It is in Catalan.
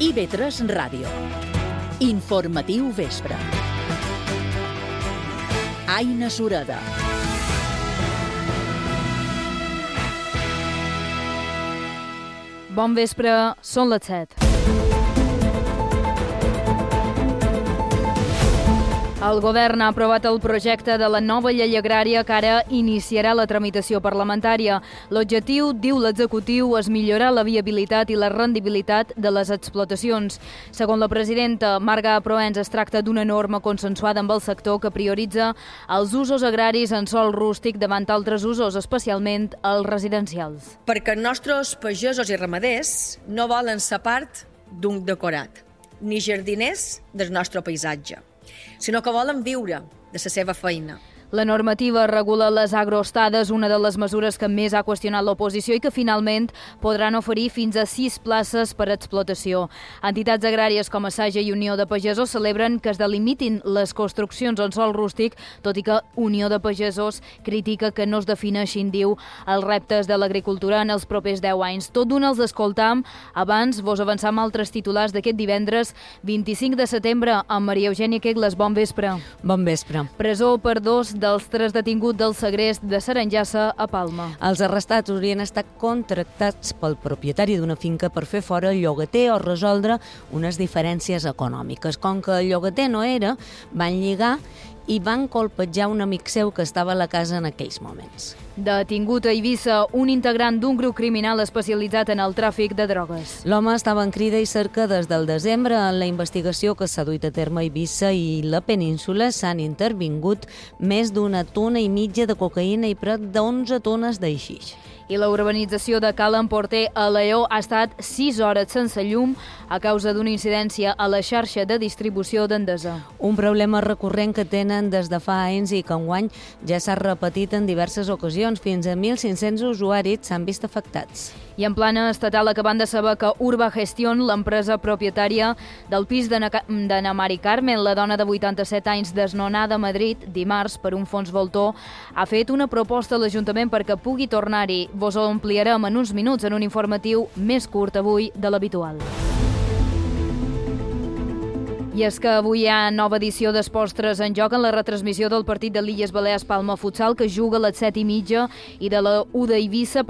IB3 Ràdio. Informatiu vespre. Aina Sureda. Bon vespre, són les 7. El govern ha aprovat el projecte de la nova llei agrària que ara iniciarà la tramitació parlamentària. L'objectiu, diu l'executiu, és millorar la viabilitat i la rendibilitat de les explotacions. Segons la presidenta Marga Proens, es tracta d'una norma consensuada amb el sector que prioritza els usos agraris en sòl rústic davant altres usos, especialment els residencials. Perquè els nostres pagesos i ramaders no volen ser part d'un decorat, ni jardiners del nostre paisatge, sinó que volen viure de la seva feina. La normativa regula les agroestades, una de les mesures que més ha qüestionat l'oposició i que finalment podran oferir fins a 6 places per explotació. Entitats agràries com Assaja i Unió de Pagesos celebren que es delimitin les construccions en sòl rústic, tot i que Unió de Pagesos critica que no es defineixin, diu, els reptes de l'agricultura en els propers 10 anys. Tot d'una els escoltam. Abans vos avançam altres titulars d'aquest divendres 25 de setembre amb Maria Eugènia Quegles. Bon vespre. Bon vespre. Presó per 2 dels 3 detinguts del segrest de Saranjassa a Palma. Els arrestats haurien estat contractats pel propietari d'una finca per fer fora el llogater o resoldre unes diferències econòmiques. Com que el llogater no era, van lligar i van colpejar un amic seu que estava a la casa en aquells moments. Detingut a Eivissa un integrant d'un grup criminal especialitzat en el tràfic de drogues. L'home estava en crida i cerca des del desembre. En la investigació que s'ha duit a terme a Eivissa i la península s'han intervingut més d'1,5 tones de cocaïna i prop d'11 tones d'haixix. I la urbanització de Cal Emporter a Lleó ha estat 6 hores sense llum a causa d'una incidència a la xarxa de distribució d'Endesa. Un problema recurrent que tenen des de fa anys i que enguany ja s'ha repetit en diverses ocasions. Fins a 1.500 usuaris s'han vist afectats. I en plana estatal acabant de saber que Urba Gestión, l'empresa propietària del pis d'Ana Mari Carmen, la dona de 87 anys desnonada a Madrid, dimarts per un fons voltor, ha fet una proposta a l'Ajuntament perquè pugui tornar-hi. Vos ho ampliarem en uns minuts en un informatiu més curt avui de l'habitual. I és que avui hi ha nova edició d'Esports 3 en joc en la retransmissió del partit de l'Illes Balears Palma Futsal, que juga a les 7:30, i de la U d'Eivissa,